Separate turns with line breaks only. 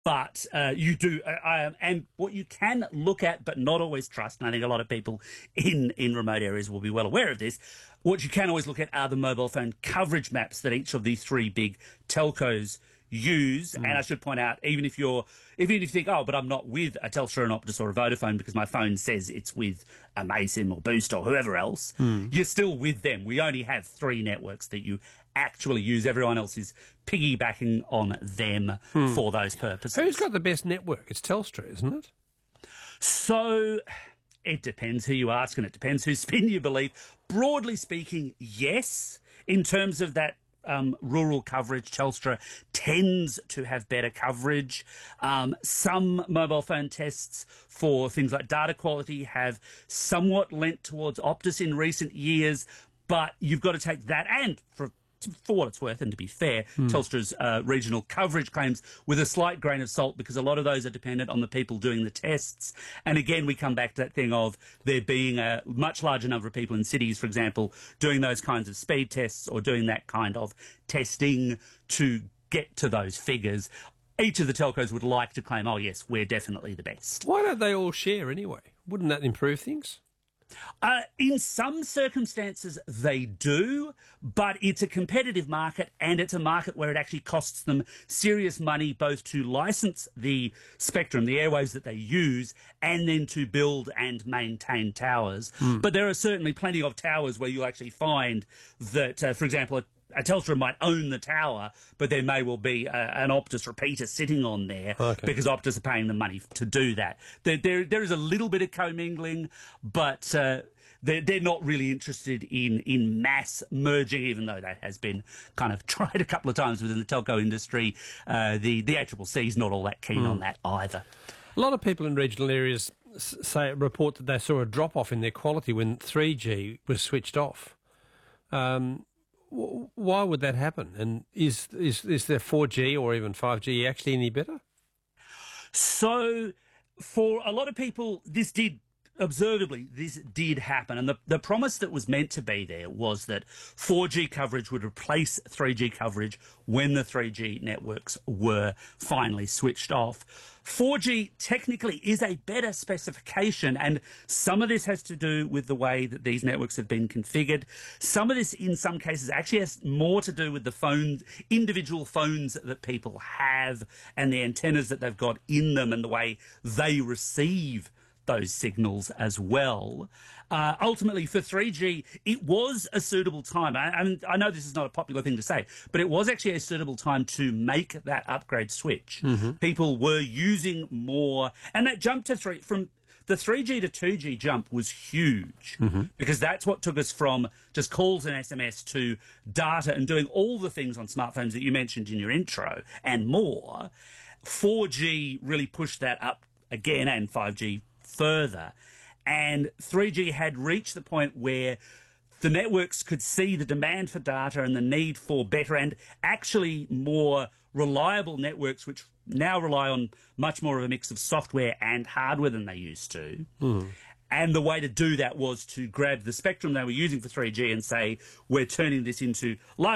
But you do, and what you can look at, but not always trust, and I think a lot of people in remote areas will be well aware of this, what you can always look at are the mobile phone coverage maps that each of the three big telcos use. And I should point out, even if you think, oh, but I'm not with a Telstra, an Optus or a Vodafone because my phone says it's with a Amaysim or Boost or whoever else, you're still with them. We only have three networks that you actually use. Everyone else is piggybacking on them for those purposes.
Who's got the best network? It's Telstra, isn't it?
So it depends who you ask and it depends whose spin you believe. Broadly speaking, yes. In terms of that rural coverage, Telstra tends to have better coverage. Some mobile phone tests for things like data quality have somewhat lent towards Optus in recent years, but you've got to take that and for what it's worth, and to be fair, Telstra's regional coverage claims with a slight grain of salt, because a lot of those are dependent on the people doing the tests. And again, we come back to that thing of there being a much larger number of people in cities, for example, doing those kinds of speed tests or doing that kind of testing to get to those figures. Each of the telcos would like to claim, oh yes, we're definitely the best.
Why don't they all share anyway? Wouldn't that improve things?
In some circumstances, they do, but it's a competitive market, and it's a market where it actually costs them serious money both to license the spectrum, the airwaves that they use, and then to build and maintain towers. But there are certainly plenty of towers where you'll actually find that, for example, a Telstra might own the tower, but there may well be an Optus repeater sitting on there because Optus are paying the money to do that. There is a little bit of commingling, but they're not really interested in mass merging, even though that has been kind of tried a couple of times within the telco industry. The ACCC is not all that keen on that either.
A lot of people in regional areas report that they saw a drop-off in their quality when 3G was switched off. Why would that happen? And is there 4G or even 5G actually any better?
So for a lot of people, this did happen. And the promise that was meant to be there was that 4G coverage would replace 3G coverage when the 3G networks were finally switched off. 4G technically is a better specification, and some of this has to do with the way that these networks have been configured. Some of this, in some cases, actually has more to do with the individual phones that people have and the antennas that they've got in them and the way they receive those signals as well. Ultimately, for 3G, it was a suitable time. I know this is not a popular thing to say, but it was actually a suitable time to make that upgrade switch. People were using more, and that jump from the 3G to 2G jump was huge because that's what took us from just calls and SMS to data and doing all the things on smartphones that you mentioned in your intro and more. 4G really pushed that up again, and 5G further, and 3G had reached the point where the networks could see the demand for data and the need for better and actually more reliable networks, which now rely on much more of a mix of software and hardware than they used to. And the way to do that was to grab the spectrum they were using for 3G and say, we're turning this into large